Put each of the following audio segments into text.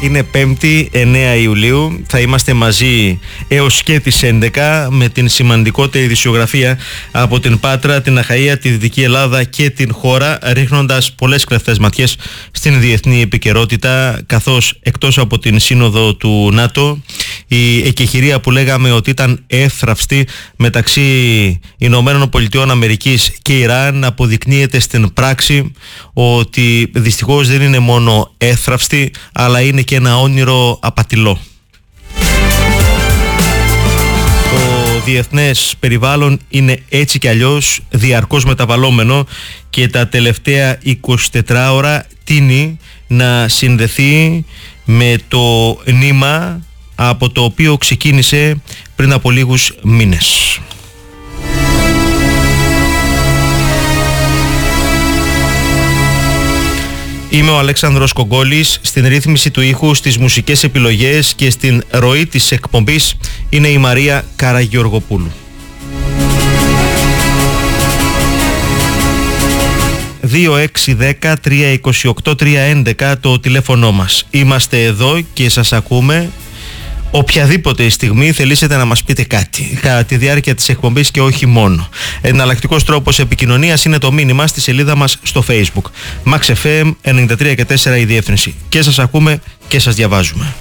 Είναι 5η 9 Ιουλίου. Θα είμαστε μαζί έως και τις 11 με την σημαντικότερη ειδησιογραφία από την Πάτρα, την Αχαΐα, τη Δυτική Ελλάδα και την χώρα, ρίχνοντας πολλές κλεφτές ματιές στην διεθνή επικαιρότητα, καθώς εκτός από την σύνοδο του ΝΑΤΟ, η εκεχηρία που λέγαμε ότι ήταν εύθραυστη μεταξύ Ηνωμένων Πολιτειών Αμερικής και Ιράν αποδεικνύεται στην πράξη ότι δυστυχώς δεν είναι μόνο εύθραυστη, αλλά είναι και ένα όνειρο απατηλό. Το διεθνές περιβάλλον είναι έτσι κι αλλιώς διαρκώς μεταβαλλόμενο και τα τελευταία 24 ώρα τείνει να συνδεθεί με το νήμα από το οποίο ξεκίνησε πριν από λίγους μήνες. Είμαι ο Αλέξανδρος Κογκόλης, στην ρύθμιση του ήχου, στις μουσικές επιλογές και στην ροή της εκπομπής είναι η Μαρία Καραγεωργοπούλου. 2610-328-311 το τηλέφωνο μας. Είμαστε εδώ και σας ακούμε οποιαδήποτε στιγμή θελήσετε να μας πείτε κάτι κατά τη διάρκεια της εκπομπής και όχι μόνο. Εναλλακτικός τρόπος επικοινωνίας είναι το μήνυμα στη σελίδα μας στο Facebook. Max FM 93.4 η διεύθυνση. Και σας ακούμε και σας διαβάζουμε.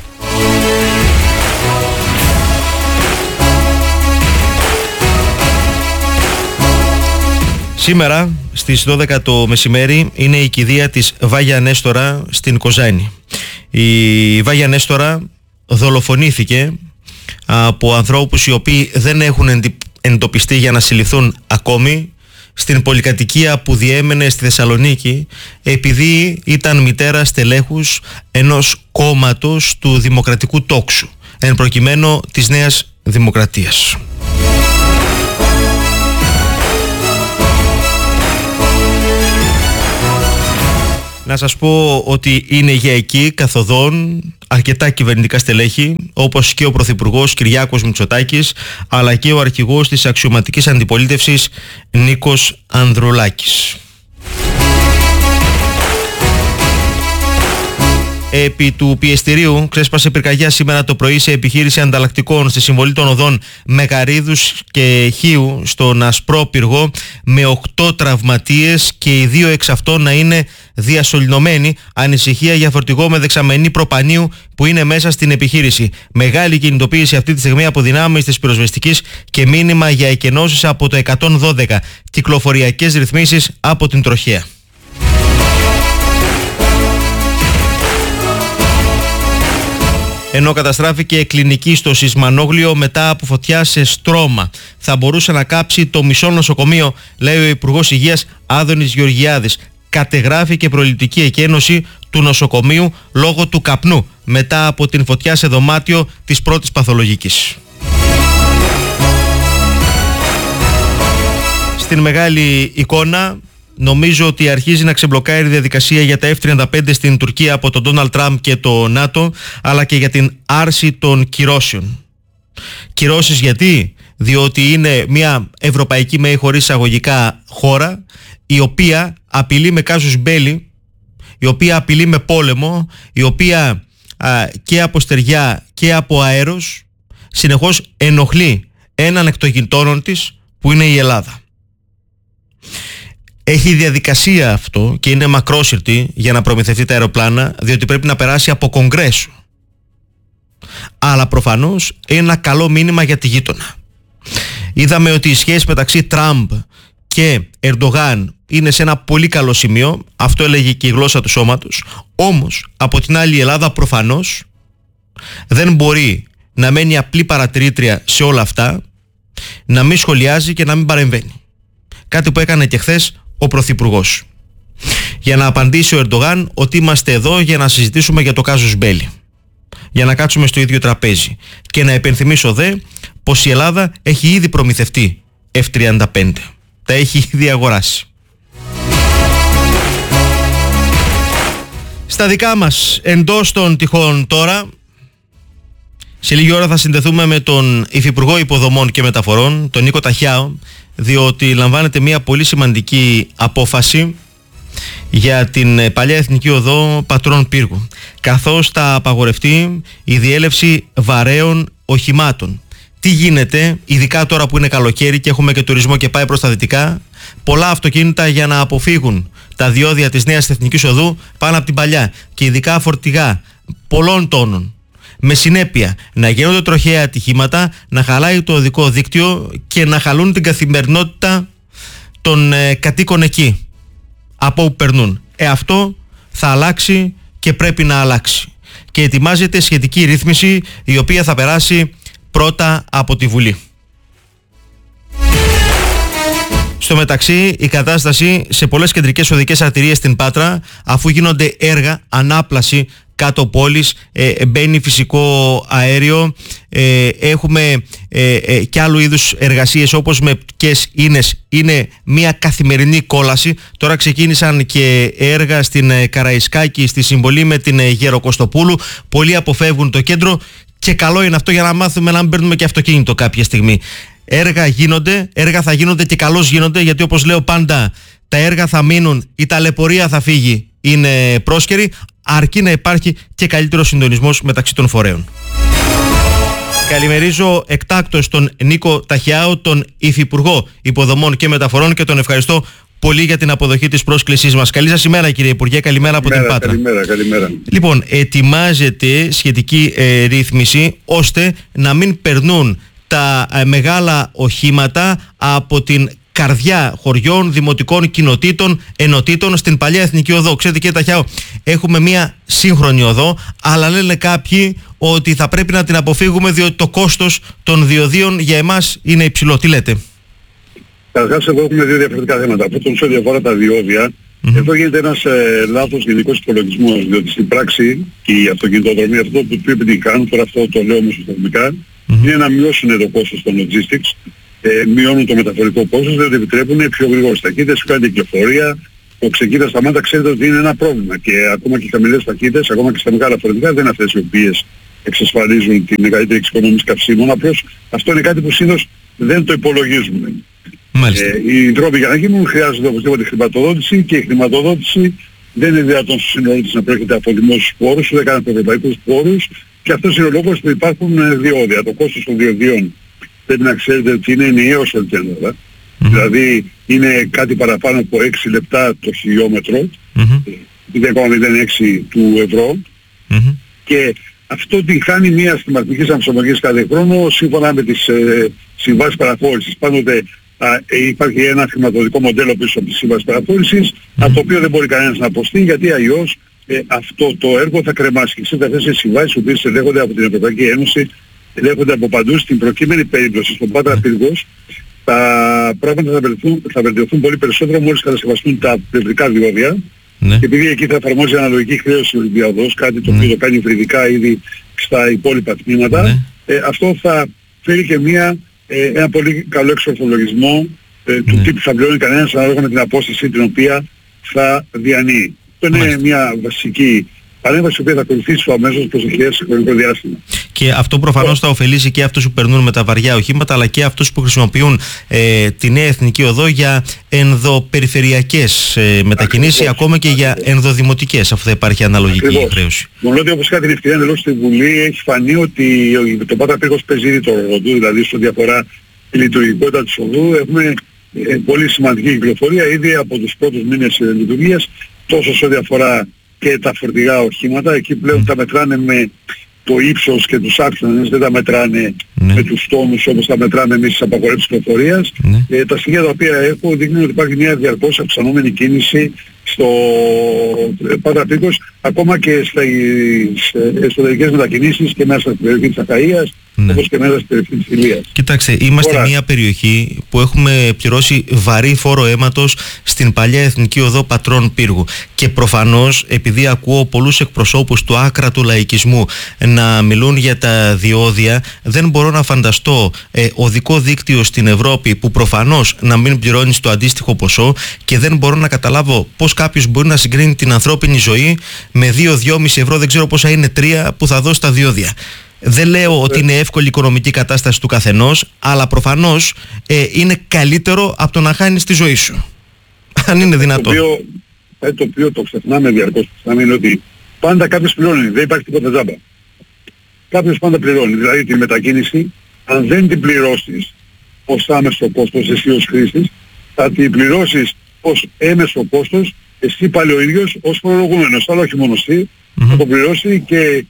Σήμερα στις 12 το μεσημέρι είναι η κηδεία της Βάγια Νέστορα στην Κοζάνη. Η Βάγια Νέστορα δολοφονήθηκε από ανθρώπους οι οποίοι δεν έχουν εντοπιστεί για να συλληφθούν ακόμη στην πολυκατοικία που διέμενε στη Θεσσαλονίκη, επειδή ήταν μητέρα στελέχους ενός κόμματος του δημοκρατικού τόξου, εν προκειμένου της Νέας Δημοκρατίας. Να σας πω ότι είναι για εκεί καθοδόν αρκετά κυβερνητικά στελέχη, όπως και ο Πρωθυπουργός Κυριάκος Μητσοτάκης, αλλά και ο αρχηγός της αξιωματικής αντιπολίτευσης Νίκος Ανδρουλάκης. Επί του πιεστηρίου ξέσπασε πυρκαγιά σήμερα το πρωί σε επιχείρηση ανταλλακτικών στη συμβολή των οδών Μεγαρίδους και Χίου στον Ασπρό Πυργό, με 8 τραυματίες και οι 2 εξ αυτών να είναι διασωληνωμένοι. Ανησυχία για φορτηγό με δεξαμενή προπανίου που είναι μέσα στην επιχείρηση. Μεγάλη κινητοποίηση αυτή τη στιγμή από δυνάμεις της πυροσβεστικής και μήνυμα για εκενώσεις από το 112. Κυκλοφοριακές ρυθμίσεις από την τροχέα. Ενώ καταστράφηκε κλινική στο Σισμανόγλιο μετά από φωτιά σε στρώμα. Θα μπορούσε να κάψει το μισό νοσοκομείο, λέει ο Υπουργός Υγείας Άδωνης Γεωργιάδης. Κατεγράφηκε προληπτική εκένωση του νοσοκομείου λόγω του καπνού μετά από την φωτιά σε δωμάτιο της πρώτης παθολογικής. Στην μεγάλη εικόνα, νομίζω ότι αρχίζει να ξεμπλοκάρει η διαδικασία για τα F-35 στην Τουρκία από τον Ντόναλντ Τραμπ και το ΝΑΤΟ, αλλά και για την άρση των κυρώσεων. Κυρώσεις γιατί? Διότι είναι μια ευρωπαϊκή ΜΕΗ χωρίς εισαγωγικά χώρα, η οποία απειλεί με κάζους μπέλι, η οποία απειλεί με πόλεμο, η οποία και από στεριά και από αέρος συνεχώς ενοχλεί έναν εκ των γειτόνων της που είναι η Ελλάδα. Έχει διαδικασία αυτό και είναι μακρόσυρτη για να προμηθευτεί τα αεροπλάνα, διότι πρέπει να περάσει από κογκρέσο. Αλλά προφανώς είναι ένα καλό μήνυμα για τη γείτονα. Είδαμε ότι η σχέση μεταξύ Τραμπ και Ερντογάν είναι σε ένα πολύ καλό σημείο, αυτό έλεγε και η γλώσσα του σώματος. Όμως από την άλλη η Ελλάδα προφανώς δεν μπορεί να μένει απλή παρατηρήτρια σε όλα αυτά, να μην σχολιάζει και να μην παρεμβαίνει. Κάτι που έκανε και χθες ο Πρωθυπουργός. Για να απαντήσει ο Ερντογάν ότι είμαστε εδώ για να συζητήσουμε για το κάζους μπέλι, για να κάτσουμε στο ίδιο τραπέζι. Και να υπενθυμίσω πως η Ελλάδα έχει ήδη προμηθευτεί F-35. Τα έχει ήδη αγοράσει. Στα δικά μας εντός των τυχών τώρα, σε λίγη ώρα θα συνδεθούμε με τον Υφυπουργό Υποδομών και Μεταφορών, τον Νίκο Ταχιάο, διότι λαμβάνεται μια πολύ σημαντική απόφαση για την παλιά Εθνική Οδό Πατρών Πύργου, καθώς θα απαγορευτεί η διέλευση βαρέων οχημάτων. Τι γίνεται, ειδικά τώρα που είναι καλοκαίρι και έχουμε και τουρισμό και πάει προς τα δυτικά, πολλά αυτοκίνητα για να αποφύγουν τα διόδια της νέας Εθνικής Οδού πάνω από την παλιά και ειδικά φορτηγά πολλών τόνων. Με συνέπεια να γίνονται τροχαία ατυχήματα, να χαλάει το οδικό δίκτυο και να χαλούν την καθημερινότητα των κατοίκων εκεί από όπου περνούν. Αυτό θα αλλάξει και πρέπει να αλλάξει. Και ετοιμάζεται σχετική ρύθμιση η οποία θα περάσει πρώτα από τη Βουλή. Στο μεταξύ, η κατάσταση σε πολλές κεντρικές οδικές αρτηρίες στην Πάτρα, αφού γίνονται έργα, ανάπλαση κάτω πόλης, μπαίνει φυσικό αέριο, έχουμε και άλλου είδους εργασίες όπως με πτικές ίνες, είναι μια καθημερινή κόλαση. Τώρα ξεκίνησαν και έργα στην Καραϊσκάκη, στη συμβολή με την Γεροκοστοπούλου. Πολλοί αποφεύγουν το κέντρο και καλό είναι αυτό για να μάθουμε να μην παίρνουμε και αυτοκίνητο κάποια στιγμή. Έργα γίνονται, έργα θα γίνονται και καλώς γίνονται, γιατί όπως λέω πάντα, τα έργα θα μείνουν, η ταλαιπωρία θα φύγει, είναι πρόσκαιρη, αρκεί να υπάρχει και καλύτερο συντονισμός μεταξύ των φορέων. Καλημερίζω εκτάκτως τον Νίκο Ταχιάου, τον Υφυπουργό Υποδομών και Μεταφορών, και τον ευχαριστώ πολύ για την αποδοχή της πρόσκλησής μας. Καλή σας ημέρα, κύριε Υπουργέ, καλημέρα από την Πάτρα. Καλημέρα. Λοιπόν, ετοιμάζεται σχετική ρύθμιση ώστε να μην περνούν τα μεγάλα οχήματα από την καρδιά χωριών, δημοτικών κοινοτήτων, ενωτήτων στην παλιά Εθνική Οδό. Ξέρετε, κύριε Ταχιάου, έχουμε μια σύγχρονη οδό, αλλά λένε κάποιοι ότι θα πρέπει να την αποφύγουμε διότι το κόστος των διοδίων για εμάς είναι υψηλό. Τι λέτε? Καταρχάς, εδώ έχουμε δύο διαφορετικά θέματα. Πρώτον, σε ό,τι αφορά τα διόδια, εδώ γίνεται ένας λάθος γενικός υπολογισμός, διότι στην πράξη οι αυτοκινητοδρομοί, αυτό που πρέπει να κάνουν, τώρα αυτό το λέω μεσοδομικά, είναι να μειώσουν το κόστος των logistics, μειώνουν το μεταφορικό κόστος, δηλαδή επιτρέπουν πιο γρήγορες ταχύτητες, πιο καλή κυκλοφορία. Το ξεκίνητα σταμάτα, ξέρετε ότι είναι ένα πρόβλημα, και ακόμα και οι χαμηλές ταχύτητες, ακόμα και στα μεγάλα φορτηγά, δεν είναι αυτές οι οποίες εξασφαλίζουν την μεγαλύτερη εξοικονόμηση καυσίμων. Απλώς αυτό είναι κάτι που συνήθως δεν το υπολογίζουμε. Οι τρόποι για να γίνουν χρειάζονται οπωσδήποτε χρηματοδότηση, και η χρηματοδότηση δεν είναι δυνατόν στο σύνολο της να προέρχεται από δημόσιους πόρους, ούτε καν από ευρωπαϊκούς πόρους, και αυτός είναι ο λόγος που υπάρχουν διόδια. Το κόστος των διοδίων πρέπει να ξέρετε ότι είναι ενιαίο σε όλη την Ελλάδα. Δηλαδή είναι κάτι παραπάνω από 6 λεπτά το χιλιόμετρο, 0,06 του ευρώ, και αυτό την χάνει μια στιγματικής αμψομογής κάθε χρόνο σύμφωνα με τις συμβάσεις παραχώρησης. Πάντοτε υπάρχει ένα χρηματοδοτικό μοντέλο πίσω από τις συμβάσεις παραχώρησης, από το οποίο δεν μπορεί κανένας να αποστεί, γιατί αλλιώς αυτό το έργο θα κρεμάσει. Και σε αυτές τις συμβάσεις, οι οποίες ελέγχονται από την Ευρωπαϊκή Ένωση, ελέγχονται από παντού. Στην προκείμενη περίπτωση, στον Πάτρα Πύργος, τα πράγματα θα βελτιωθούν πολύ περισσότερο μόλις κατασκευαστούν τα πλευρικά διόδια. Και επειδή εκεί θα εφαρμόζει αναλογική χρέωση ο Ολυμπιαδός, κάτι το οποίο το κάνει υβριδικά ήδη στα υπόλοιπα τμήματα, αυτό θα φέρει και ένα πολύ καλό εξορθολογισμό του τι θα πληρώνει κανένας ανάλογα με την απόσταση την οποία θα διανύει. Αυτό είναι μια βασική παρέμβαση που θα ακολουθήσει στο αμέσως προσεχές χρονικό διάστημα. Και αυτό προφανώς θα ωφελήσει και αυτούς που περνούν με τα βαριά οχήματα, αλλά και αυτούς που χρησιμοποιούν τη νέα Εθνική Οδό για ενδοπεριφερειακές μετακινήσεις, ακόμα και για ενδοδημοτικές, αφού θα υπάρχει αναλογική χρέωση. Μόνο ότι όπως είχα την ευκαιρία να λέω στη Βουλή, έχει φανεί ότι το Πάτρα Πύργος παίζει ήδη το ρόλο του, δηλαδή στο διαφορά τη λειτουργικότητα της οδού. Έχουμε πολύ σημαντική κυκλοφορία ήδη από τους πρώτους μήνες λειτουργίας, τόσο σε ό,τι αφορά και τα φορτηγά οχήματα. Εκεί πλέον τα μετράνε με το ύψος και τους άξονες, δεν τα μετράνε με τους τόνους όπως τα μετράμε εμείς στις απαγορεύσεις κυκλοφορίας. Τα στοιχεία τα οποία έχω δείχνουν ότι υπάρχει μια διαρκώς αυξανόμενη κίνηση στο Πάτρα Πύργος, ακόμα και στις εσωτερικές μετακινήσεις και μέσα στην περιοχή της Αχαΐας, όπως και μέσα στην περιοχή της Ηλίας. Κοιτάξτε, είμαστε μια περιοχή που έχουμε πληρώσει βαρύ φόρο αίματος στην παλιά Εθνική Οδό Πατρών Πύργου, και προφανώς επειδή ακούω πολλούς εκπροσώπους του άκρατου λαϊκισμού να μιλούν για τα διόδια, δεν μπορώ να φανταστώ οδικό δίκτυο στην Ευρώπη που προφανώς να μην πληρώνει το αντίστοιχο ποσό, και δεν μπορώ να καταλάβω πώς κάποιος μπορεί να συγκρίνει την ανθρώπινη ζωή με 2-2,5 ευρώ, δεν ξέρω πόσα είναι 3 που θα δώσει τα διόδια. Δεν λέω ότι είναι εύκολη η οικονομική κατάσταση του καθενός, αλλά προφανώς είναι καλύτερο από το να χάνεις τη ζωή σου. Αν είναι δυνατόν. κάτι το οποίο το ξεχνάμε διαρκώς, είναι ότι πάντα κάποιος πληρώνει, δεν υπάρχει τίποτα τζάμπα. Κάποιος πάντα πληρώνει, δηλαδή τη μετακίνηση, αν δεν την πληρώσεις ως άμεσο κόστος εσύ ως χρήστης, θα την πληρώσεις ως έμεσο κόστος εσύ πάλι ο ίδιος ως φορολογούμενος, αλλά όχι μόνο εσύ, θα το πληρώσει και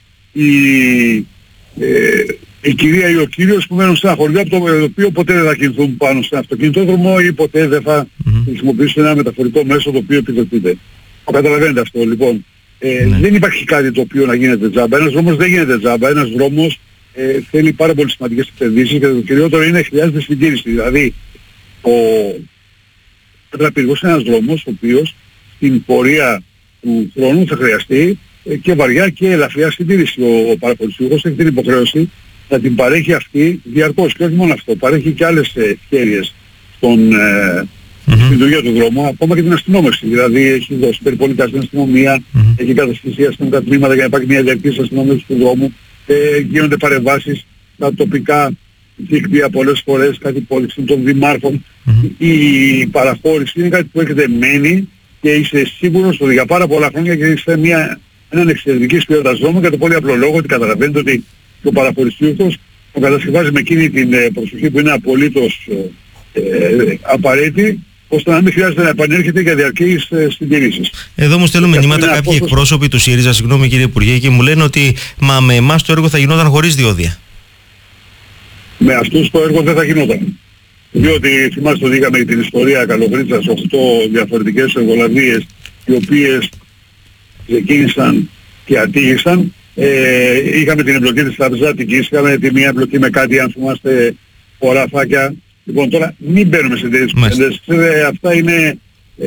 η κυρία ή ο κύριος που μένουν σε ένα χωριό από το οποίο ποτέ δεν θα κινηθούν πάνω σε αυτοκινητόδρομο ή ποτέ δεν θα χρησιμοποιήσουν ένα μεταφορικό μέσο το οποίο επιδοτείται. Το καταλαβαίνετε αυτό λοιπόν. Δεν υπάρχει κάτι το οποίο να γίνεται τζάμπα. Ένας δρόμος δεν γίνεται τζάμπα. Ένας δρόμος θέλει πάρα πολύ σημαντικές επενδύσεις και το κυριότερο είναι χρειάζεται συντήρηση. Δηλαδή ο Πέτρα-Πύργος είναι ένας δρόμος ο οποίος στην πορεία του χρόνου θα χρειαστεί και βαριά και ελαφριά συντήρηση. Ο παραπολιτικός έχει την υποχρέωση να την παρέχει αυτή διαρκώς και όχι μόνο αυτό. Παρέχει και άλλες ευκαιρίες στην δουλειά του δρόμου, ακόμα και την αστυνόμευση. Δηλαδή έχει δώσει περιπολικά στην αστυνομία, έχει καταστήσει αστυνομικά τμήματα για να υπάρχει μια διαρκής αστυνόμευση του δρόμου, γίνονται παρεμβάσεις στα τοπικά δίκτυα πολλές φορές, κάτι υπόλοιξη των δημάρχων. Η παραχώρηση είναι κάτι που έχετε μένει και είσαι σίγουρος ότι για πάρα πολλά χρόνια και είσαι έναν εξαιρετικής ποιότητας δρόμου για το πολύ απλό λόγο ότι καταλαβαίνετε ότι ο παραχωρηστής το κατασκευάζει με εκείνη την προσοχή που είναι απολύτως απαραίτητη, ώστε να μην χρειάζεται να επανέρχεται για διαρκείς συντηρήσεις. Εδώ μου στέλνουν μηνύματα κάποιοι εκπρόσωποι του ΣΥΡΙΖΑ, συγγνώμη κύριε Υπουργέ, και μου λένε ότι με εμάς το έργο θα γινόταν χωρίς διόδια. Με αυτούς το έργο δεν θα γινόταν. Διότι θυμάστε ότι είχαμε την ιστορία Καλογρίτσας, 8 διαφορετικές εργολαβίες οι οποίες ξεκίνησαν και ατύχησαν. Είχαμε την εμπλοκή της Τραπεζάτικης, είχαμε τη μία εμπλοκή με κάτι αν θυμάστε χωράφακια. Λοιπόν τώρα μην μπαίνουμε σε τέτοιες κουβέντες. Αυτά είναι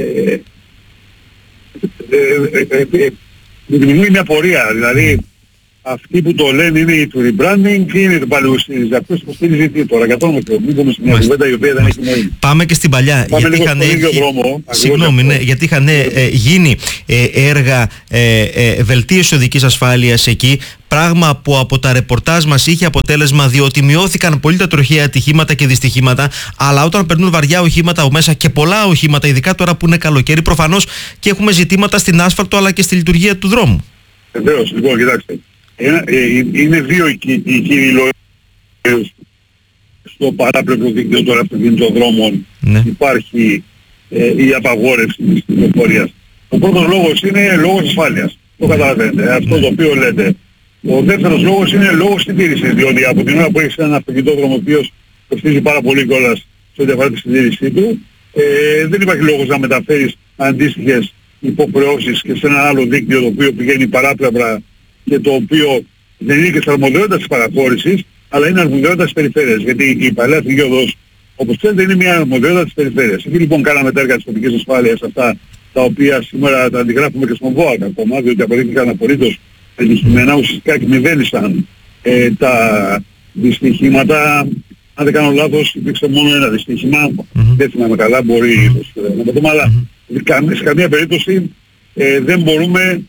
δημιουργεί μια πορεία. Δηλαδή αυτοί που το λένε είναι οι του rebranding και είναι του παλαιού ΣΥΡΙΖΑ. Αυτός υποστηρίζει τι τώρα, για το όνομα του. Μην πούμε σε μια κουβέντα η οποία δεν έχει νόημα. Πάμε και στην παλιά. Πάμε λίγο στον ίδιο δρόμο. Συγγνώμη, ναι, γιατί είχαν γίνει έργα βελτίωση οδικής ασφάλειας εκεί. Πράγμα που από τα ρεπορτάζ μας είχε αποτέλεσμα, διότι μειώθηκαν πολύ τα τροχαία ατυχήματα και δυστυχήματα. Αλλά όταν περνούν βαριά οχήματα από μέσα και πολλά οχήματα, ειδικά τώρα που είναι καλοκαίρι, προφανώς και έχουμε ζητήματα στην άσφαλτο αλλά και στη λειτουργία του δρόμου. Βεβαίως, λοιπόν, κοιτάξτε. Είναι δύο οι κύριοι λόγοι στο παράπλευρο δίκτυο των αυτοκινητοδρόμων. Υπάρχει η απαγόρευση της κυκλοφορίας. Ο πρώτος λόγος είναι λόγος ασφάλειας. Το καταλαβαίνετε, αυτό το οποίο λέτε. Ο δεύτερος λόγος είναι λόγος συντήρησης, διότι από την ώρα που έχεις έναν αυτοκινητόδρομο ο οποίος κοστίζει πάρα πολύ κιόλας σε ό,τι αφορά τη συντήρησή του, δεν υπάρχει λόγος να μεταφέρεις αντίστοιχες υποχρεώσεις και σε ένα άλλο δίκτυο το οποίο πηγαίνει παράπλευρα και το οποίο δεν είναι και στα αρμοδιότητα της παραχώρησης, αλλά είναι αρμοδιότητα της περιφέρειας. Γιατί η παλαιά εθνική οδός, όπως ξέρετε, είναι μια αρμοδιότητα της περιφέρειας. Εκεί λοιπόν κάναμε τα έργα της τοπικής ασφάλειας αυτά, τα οποία σήμερα τα αντιγράφουμε και στον ΒΟΑΚ ακόμα, διότι αποδείχθηκαν απολύτως δυστυχημένα, ουσιαστικά εκμηδένισαν τα δυστυχήματα. Αν δεν κάνω λάθος, υπήρξε μόνο ένα δυστύχημα, δεν θυμάμαι καλά, μπορεί να το δούμε, αλλά σε καμία περίπτωση δεν μπορούμε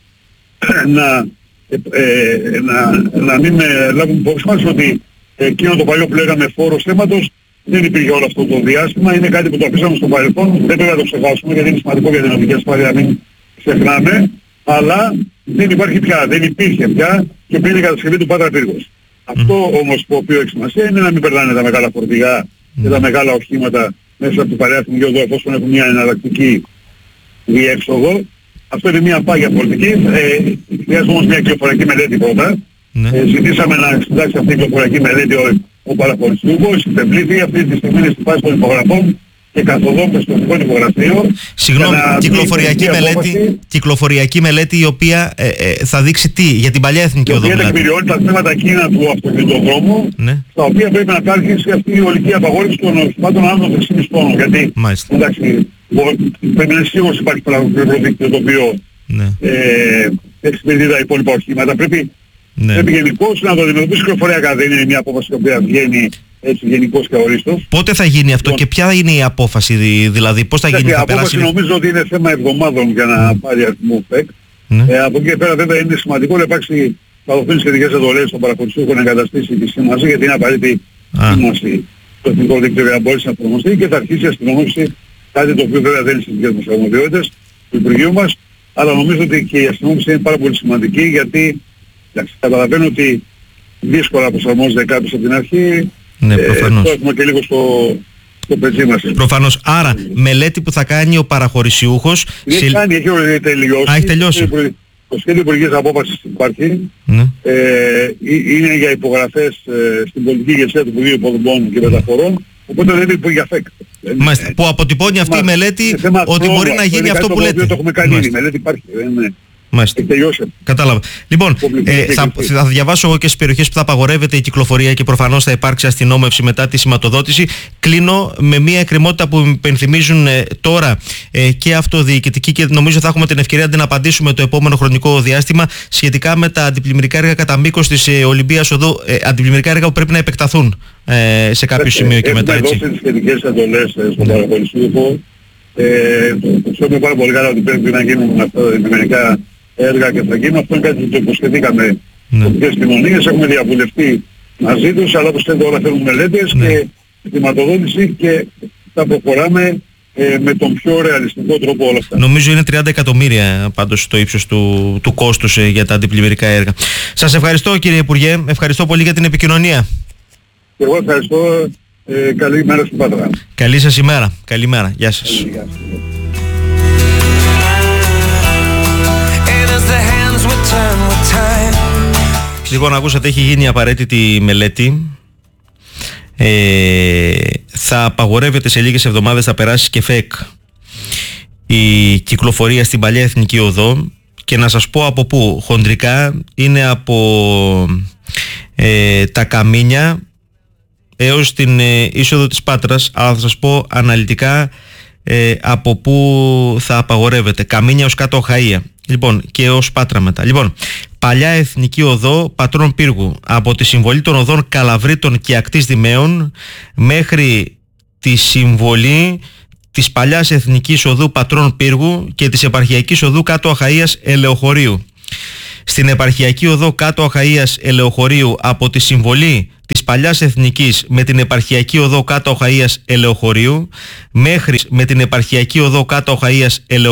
να μην λάβουμε υπόψη μας ότι εκείνο το παλιό που λέγαμε φόρος θέματος δεν υπήρχε όλο αυτό το διάστημα, είναι κάτι που το αφήσαμε στο παρελθόν, δεν πρέπει να το ξεχάσουμε γιατί είναι σημαντικό για την οδική ασφάλεια να μην ξεχνάμε, αλλά δεν υπάρχει πια, δεν υπήρχε πια και πριν η κατασκευή του Πέτρα-Πύργος. Αυτό όμως που οποίο έχει σημασία είναι να μην περνάνε τα μεγάλα φορτηγά και τα μεγάλα οχήματα μέσα από την παλαιά εθνική οδό εφόσον έχουν μια εναλλακτική διέξοδο. Αυτό είναι μια πάγια πολιτική. Χρειάζεται όμως μια κυκλοφοριακή μελέτη πρώτα. Ζητήσαμε να συντάξει αυτή η κυκλοφοριακή μελέτη ο παραχωρητής. Υπευλήθη αυτή τη στιγμή είναι στη φάση των υπογραφών και καθοδόν στο εθνικό υπογραφείο. Συγγνώμη, κυκλοφοριακή μελέτη η οποία θα δείξει τι για την παλιά εθνική οδό. Η οποία τεκμηριώνει τα θέματα εκείνα του αυτοκινητοδρόμου, στα οποία πρέπει να υπάρχει αυτή η ολική απαγόρευση των οχημάτων άνω των 3,5 τόνων. Γιατί εντάξει, πρέπει να είναι σίγουρος υπάρχει πληροδίκτυο το οποίο εξυπηρετεί τα υπόλοιπα οχήματα. Πρέπει γενικώς να το αντιμετωπίσει κυκλοφοριακά. Δεν είναι μια απόφαση η οποία βγαίνει έτσι γενικώς και ορίστος. Πότε θα γίνει αυτό και ποια είναι η απόφαση, δηλαδή πώς θα γίνει? Η απόφαση νομίζω ότι είναι θέμα εβδομάδων για να πάρει αριθμό ΦΕΚ. Από εκεί και πέρα βέβαια είναι σημαντικό να υπάρξει θα δοθούν σχετικές εντολές στον παραχωρητικό να εγκαταστήσει τη σήμανση γιατί είναι απαραίτητη σήμανση στο εθνικό δίκτυο για να μπορέσει να εφαρμοστεί και θα αρχίσει η αστυνομία, κάτι το οποίο βέβαια δεν είναι στις δικές μας αρμοδιότητες του Υπουργείου μας, αλλά νομίζω ότι και η αστυνόμευση είναι πάρα πολύ σημαντική, γιατί καταλαβαίνω ότι δύσκολα προσαρμόζεται κάποιος από την αρχή. Ναι, προφανώς. Το έχουμε και λίγο στο πεζί μας. Προφανώς. Άρα, μελέτη που θα κάνει ο παραχωρησιούχος... Έχει τελειώσει. Έχει τελειώσει. Το σχέδιο υπουργικής απόφασης υπάρχει. Ναι. Είναι για υπογραφές στην πολιτική ηγεσία του Υπουργείου Υποδομών και Μεταφορών. Οπότε δεν είναι για ΦΕΚ. Μάλιστα. Που αποτυπώνει αυτή η μελέτη ότι μπορεί να γίνει αυτό που λέτε. Το έχουμε κάνει. Η μελέτη υπάρχει. Μάλιστα. Κατάλαβα. Λοιπόν, θα διαβάσω εγώ και στις περιοχές που θα απαγορεύεται η κυκλοφορία και προφανώς θα υπάρξει αστυνόμευση μετά τη σηματοδότηση. Κλείνω με μια εκκρεμότητα που με υπενθυμίζουν τώρα και αυτοδιοικητικοί, και νομίζω θα έχουμε την ευκαιρία να την απαντήσουμε το επόμενο χρονικό διάστημα, σχετικά με τα αντιπλημμυρικά έργα κατά μήκος της Ολυμπίας Οδού. Αντιπλημμυρικά έργα που πρέπει να επεκταθούν σε κάποιο σημείο και μετά. Έχουμε δώσει τις σχετικές εντολές στον παραχωρησιούχο. Ξέρουμε πάρα πολύ καλά ότι πρέπει να γίνουν αυτά τα αντιπλημμυρικά έργα και θα γίνουν. Αυτό είναι κάτι που το υποσχεθήκαμε στις κοινωνίες. Έχουμε διαβουλευτεί μαζί τους, αλλά όπως θέλετε όλα θέλουν μελέτες και χρηματοδότηση, και θα προχωράμε με τον πιο ρεαλιστικό τρόπο όλα αυτά. Νομίζω είναι 30 εκατομμύρια πάντως το ύψος του κόστους για τα αντιπλημμυρικά έργα. Σας ευχαριστώ, κύριε Υπουργέ, ευχαριστώ πολύ για την επικοινωνία. Και εγώ ευχαριστώ. Καλή μέρα στην Πάτρα. Καλή σας ημέρα. Καλημέρα. Γεια σας. Λοιπόν, ακούσατε, έχει γίνει απαραίτητη μελέτη. Θα απαγορεύεται σε λίγες εβδομάδες, θα περάσει και ΦΕΚ η κυκλοφορία στην παλιά Εθνική Οδό, και να σας πω από πού. Χοντρικά είναι από τα Καμίνια έως την είσοδο της Πάτρας, αλλά θα σας πω αναλυτικά από πού θα απαγορεύεται. Καμίνια ως κάτω Οχαΐα, λοιπόν, και ως Πάτρα μετά. Λοιπόν, παλιά Εθνική Οδό Πατρών Πύργου, από τη συμβολή των οδών Καλαβρίτων και Ακτής Δημαίων μέχρι τη συμβολή της παλιάς Εθνικής Οδού Πατρών Πύργου και της επαρχιακής οδού κάτω Αχαΐας Ελεοχωρίου. Στην επαρχιακή οδό κάτω Αχαΐας Ελεοχωρίου, από τη συμβολή της παλιάς Εθνικής με την επαρχιακή οδό κάτω Αχαΐας Ελεοχωρίου μέχρι με την επαρχιακή οδό κάτω Αχαΐας Ελεοχωρίου